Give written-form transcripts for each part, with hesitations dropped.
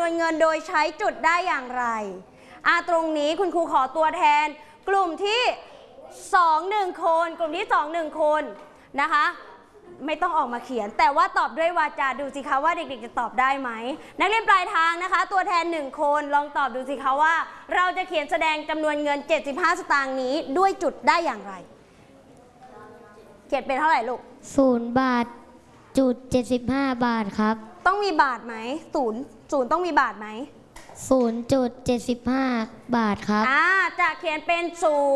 วนเงินโดยใช้จุดได้อย่างไรตรงนี้คุณครูขอตัวแทนกลุ่มที่2 1 คนกลุ่มที่2 1 คนนะคะไม่ต้องออกมาเขียนแต่ว่าตอบด้วยวาจาดูสิคะว่าเด็กๆจะตอบได้ไหมนักเรียนปลายทางนะคะตัวแทน1 คนลองตอบดูสิคะว่าเราจะเขียนแสดงจำนวนเงิน75 สตางค์นี้ด้วยจุดได้อย่างไรเขียนเป็นเท่าไหร่ลูก 0 บาทจุด75 บาทครับต้องมีบาทไหมศูนย์ต้องมีบาทไหม 0.75 บาทครับจะเขียนเป็น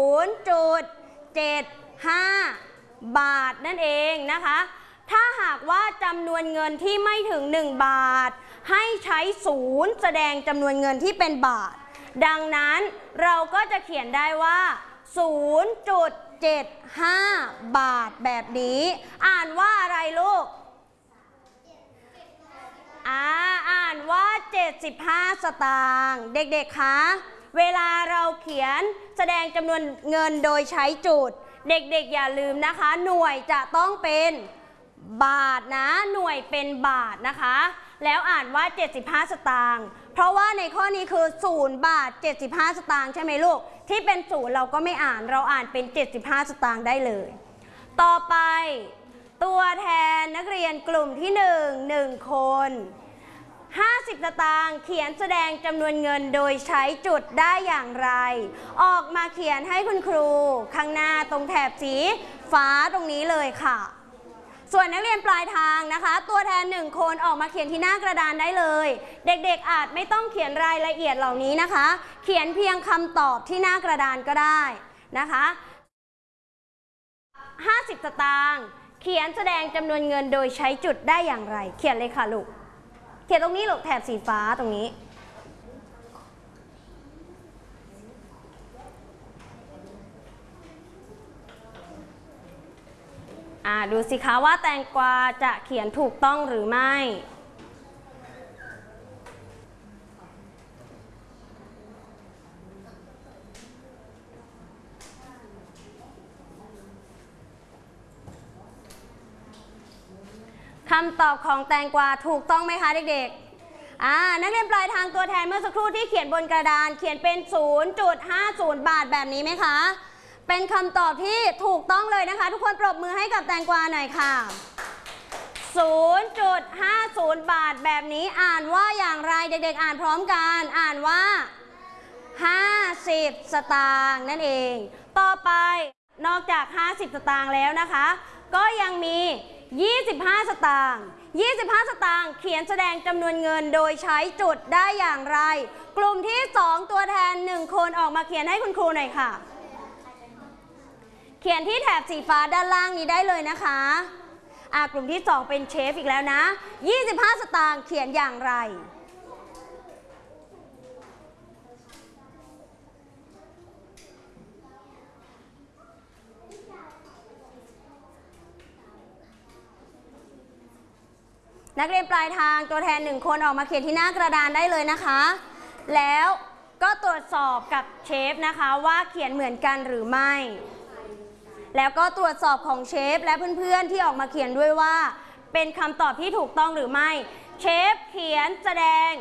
0.75 บาทนั่นเองนะคะถ้าหากว่าจำนวนเงินที่ไม่ถึง1 บาทให้ใช้0แสดงจำนวนเงินที่เป็นบาทดังนั้นเราก็จะเขียนได้ว่า0.75 บาทแบบนี้อ่านว่าอะไรลูกอ่านว่า75 สตางค์เด็กๆคะเวลาเราเขียนแสดงจำนวนเงินโดยใช้จุดเด็กๆอย่าลืมนะคะหน่วยจะต้องเป็นบาทนะหน่วยเป็นบาทนะคะแล้วอ่านว่า75 สตางค์เพราะว่าในข้อนี้คือ0 บาท75 สตางค์ใช่ไหมลูกที่เป็น0เราก็ไม่อ่านเราอ่านเป็น75 สตางค์ได้เลยต่อไปตัวแทนนักเรียนกลุ่มที่1 คน50 สตางค์เขียนแสดงจำนวนเงินโดยใช้จุดได้อย่างไรออกมาเขียนให้คุณครูข้างหน้าตรงแถบสีฟ้าตรงนี้เลยค่ะส่วนนักเรียนปลายทางนะคะตัวแทน1 คนออกมาเขียนที่หน้ากระดานได้เลยเด็กๆอาจไม่ต้องเขียนรายละเอียดเหล่านี้นะคะเขียนเพียงคำตอบที่หน้ากระดานก็ได้นะคะ50 สตางค์เขียนแสดงจำนวนเงินโดยใช้จุดได้อย่างไรเขียนเลยค่ะลูกเขียนตรงนี้ลูกแถบสีฟ้าตรงนี้ดูสิคะว่าแตงกวาจะเขียนถูกต้องหรือไม่คำตอบของแตงกวาถูกต้องไหมคะเด็กๆนักเรียนปลายทางตัวแทนเมื่อสักครู่ที่เขียนบนกระดานเขียนเป็น 0.50 บาทแบบนี้ไหมคะเป็นคำตอบที่ถูกต้องเลยนะคะทุกคนปรบมือให้กับแตงกวาหน่อยค่ะ 0.50 บาทแบบนี้อ่านว่าอย่างไรเด็กๆอ่านพร้อมกันอ่านว่า50 สตางค์นั่นเองต่อไปนอกจาก50 สตางค์แล้วนะคะก็ยังมี25 สตางค์25 สตางค์เขียนแสดงจำนวนเงินโดยใช้จุดได้อย่างไรกลุ่มที่2ตัวแทน1 คนออกมาเขียนให้คุณครูหน่อยค่ะเขียนที่แถบสีฟ้าด้านล่างนี้ได้เลยนะคะกลุ่มที่2เป็นเชฟอีกแล้วนะ25 สตางค์เขียนอย่างไรนักเรียนปลายทางตัวแทน1 คนออกมาเขียนที่หน้ากระดานได้เลยนะคะแล้วก็ตรวจสอบกับเชฟนะคะว่าเขียนเหมือนกันหรือไม่แล้วก็ตรวจสอบของเชฟและเพื่อนๆที่ออกมาเขียนด้วยว่าเป็นคำตอบที่ถูกต้องหรือไม่เชฟเขียนแสดง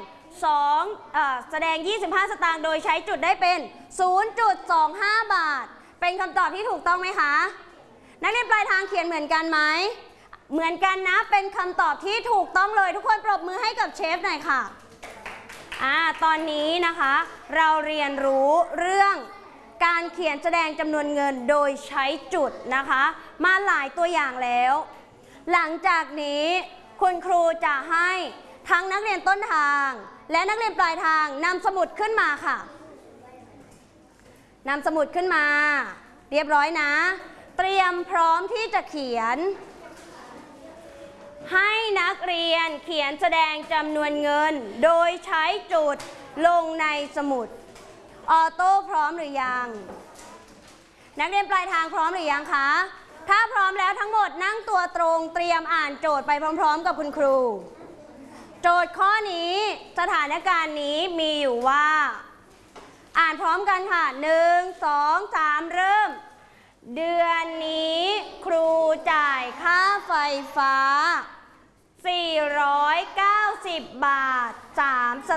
25 สตางค์โดยใช้จุดได้เป็น 0.25 บาทเป็นคำตอบที่ถูกต้องไหมคะนักเรียนปลายทางเขียนเหมือนกันไหมเหมือนกันนะเป็นคำตอบที่ถูกต้องเลยทุกคนปรบมือให้กับเชฟหน่อยค่ะตอนนี้นะคะเราเรียนรู้เรื่องการเขียนแสดงจำนวนเงินโดยใช้จุดนะคะมาหลายตัวอย่างแล้วหลังจากนี้คุณครูจะให้ทั้งนักเรียนต้นทางและนักเรียนปลายทางนำสมุดขึ้นมาค่ะนำสมุดขึ้นมาเรียบร้อยนะเตรียมพร้อมที่จะเขียนให้นักเรียนเขียนแสดงจำนวนเงินโดยใช้จุดลงในสมุดออโต้พร้อมหรือยังนักเรียนปลายทางพร้อมหรือยังคะถ้าพร้อมแล้วทั้งหมดนั่งตัวตรงเตรียมอ่านโจทย์ไปพร้อมๆกับคุณครูโจทย์ข้อนี้สถานการณ์นี้มีอยู่ว่าอ่านพร้อมกันค่ะ1 2 3เริ่มเดือนนี้ครูจ่ายค่าไฟฟ้า490 บาท3 ส